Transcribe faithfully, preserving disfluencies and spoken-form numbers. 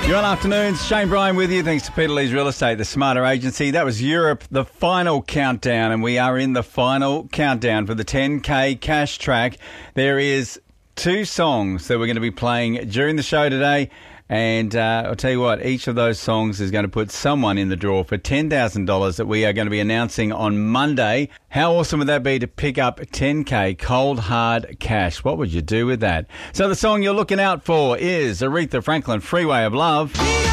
Good afternoons, Shane Bryan with you. Thanks to Peter Lee's Real Estate, the Smarter Agency. That was Europe, the final countdown, and we are in the final countdown for the ten K cash track. There is two songs that we're going to be playing during the show today, and uh, I'll tell you what, each of those songs is going to put someone in the draw for ten thousand dollars that we are going to be announcing on Monday. How awesome would that be to pick up ten K cold, hard cash? What would you do with that? So the song you're looking out for is Aretha Franklin, Freeway of Love.